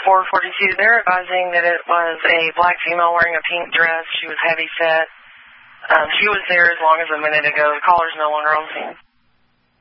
442. They're advising that it was a black female wearing a pink dress. She was heavy set. She was there as long as a minute ago. The caller's no longer on scene.